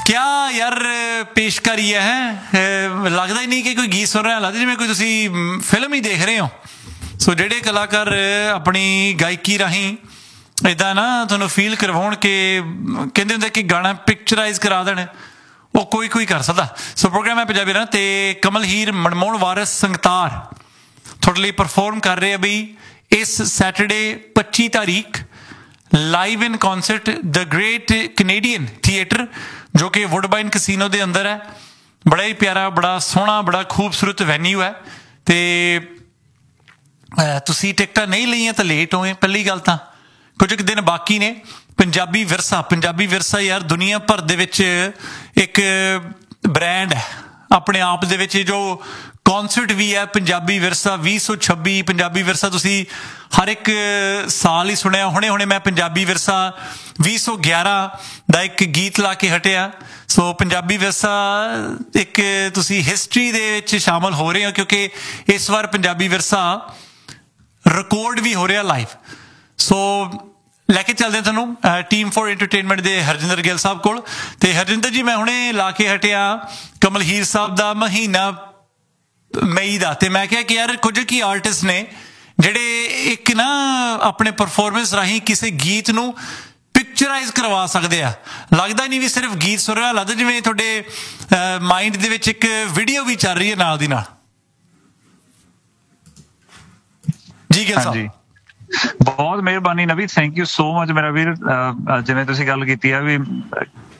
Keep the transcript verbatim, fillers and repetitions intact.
क्या यार पेशकारी है, लगता ही नहीं कि कोई गीत सुन रहा, लगता जिवें कोई तुसी फिल्म ही देख रहे हो। सो ਜਿਹੜੇ ਕਲਾਕਾਰ ਆਪਣੀ ਗਾਇਕੀ ਰਾਹੀਂ ਇੱਦਾਂ ਨਾ ਤੁਹਾਨੂੰ ਫੀਲ ਕਰਵਾਉਣ ਕਿ ਕਹਿੰਦੇ ਹੁੰਦੇ ਕਿ ਗਾਣਾ ਪਿਕਚਰਾਈਜ਼ ਕਰਾ ਦੇਣ, ਉਹ ਕੋਈ ਕੋਈ ਕਰ ਸਕਦਾ। ਸੋ ਪ੍ਰੋਗਰਾਮ ਹੈ ਪੰਜਾਬੀ ਨਾ ਤੇ ਕਮਲ ਹੀਰ ਮਨਮੋਹਨ ਵਾਰਿਸ ਸੰਗਤਾਰ ਤੁਹਾਡੇ ਲਈ ਪਰਫੋਰਮ ਕਰ ਰਹੇ ਆ ਬਈ ਇਸ ਸੈਟਰਡੇ ਪੱਚੀ ਤਾਰੀਖ ਲਾਈਵ ਇਨ ਕੌਂਸਰਟ ਦ ਗ੍ਰੇਟ ਕੈਨੇਡੀਅਨ ਥੀਏਟਰ ਜੋ ਕਿ ਵੁੱਡਬਾਈਨ ਕਸੀਨੋ ਦੇ ਅੰਦਰ ਹੈ। ਬੜਾ ਹੀ ਪਿਆਰਾ, ਬੜਾ ਸੋਹਣਾ, ਬੜਾ ਖੂਬਸੂਰਤ ਵੈਨਿਊ ਹੈ ਤੇ ਤੁਸੀਂ ਟਿਕਟਾਂ ਨਹੀਂ ਲਈਆਂ ਤਾਂ ਲੇਟ ਹੋਏ। ਪਹਿਲੀ ਗੱਲ ਤਾਂ ਕੁਝ ਕੁ ਦਿਨ ਬਾਕੀ ਨੇ। ਪੰਜਾਬੀ ਵਿਰਸਾ ਪੰਜਾਬੀ ਵਿਰਸਾ ਯਾਰ ਦੁਨੀਆ ਭਰ ਦੇ ਵਿੱਚ ਇੱਕ ਬ੍ਰੈਂਡ ਹੈ ਆਪਣੇ ਆਪ ਦੇ ਵਿੱਚ। ਜੋ ਕੌਂਸਰਟ ਵੀ ਹੈ ਪੰਜਾਬੀ ਵਿਰਸਾ ਵੀਹ ਸੌ ਛੱਬੀ ਪੰਜਾਬੀ ਵਿਰਸਾ ਤੁਸੀਂ ਹਰ ਇੱਕ ਸਾਲ ਹੀ ਸੁਣਿਆ। ਹੁਣੇ ਹੁਣੇ ਮੈਂ ਪੰਜਾਬੀ ਵਿਰਸਾ ਵੀਹ ਸੌ ਗਿਆਰਾਂ ਦਾ ਇੱਕ ਗੀਤ ਲਾ ਕੇ ਹਟਿਆ। ਸੋ ਪੰਜਾਬੀ ਵਿਰਸਾ ਇੱਕ ਤੁਸੀਂ ਹਿਸਟਰੀ ਦੇ ਵਿੱਚ ਸ਼ਾਮਲ ਹੋ ਰਹੇ ਹੋ ਕਿਉਂਕਿ ਇਸ ਵਾਰ ਪੰਜਾਬੀ ਵਿਰਸਾ ਰਿਕਾਰਡ ਵੀ ਹੋ ਰਿਹਾ ਲਾਈਵ। ਸੋ ਲੈ ਕੇ ਚੱਲਦੇ ਤੁਹਾਨੂੰ ਟੀਮ ਫੋਰ ਐਂਟਰਟੇਨਮੈਂਟ ਦੇ ਹਰਜਿੰਦਰ ਗਿੱਲ ਸਾਹਿਬ ਕੋਲ। ਤੇ ਹਰਜਿੰਦਰ ਜੀ ਮੈਂ ਹੁਣੇ ਲਾ ਕੇ ਹਟਿਆ ਕਮਲ ਹੀਰ ਸਾਹਿਬ ਦਾ ਮਹੀਨਾ ਮਈ ਦਾ, ਤੇ ਮੈਂ ਕਿਹਾ ਕਿ ਯਾਰ ਕੁਝ ਕੀ ਆਰਟਿਸਟ ਨੇ ਜਿਹੜੇ ਇੱਕ ਨਾ ਆਪਣੇ ਪਰਫੋਰਮੈਂਸ ਰਾਹੀਂ ਕਿਸੇ ਗੀਤ ਨੂੰ ਪਿਕਚਰਾਈਜ਼ ਕਰਵਾ ਸਕਦੇ ਆ। ਲੱਗਦਾ ਨਹੀਂ ਵੀ ਸਿਰਫ ਗੀਤ ਸੁਣ ਰਿਹਾ, ਲੱਗਦਾ ਜਿਵੇਂ ਤੁਹਾਡੇ ਮਾਈਂਡ ਦੇ ਵਿੱਚ ਇੱਕ ਵੀਡੀਓ ਵੀ ਚੱਲ ਰਹੀ ਹੈ ਨਾਲ ਦੀ ਨਾਲ। ਜੀ ਗਿੱਲ ਸਾਹਿਬ ਬਹੁਤ ਮਿਹਰਬਾਨੀ ਨਵੀ, ਥੈਂਕ ਯੂ ਸੋ ਮਚ ਮੇਰਾ ਵੀਰ। ਜਿਵੇਂ ਤੁਸੀਂ ਗੱਲ ਕੀਤੀ ਆ ਵੀ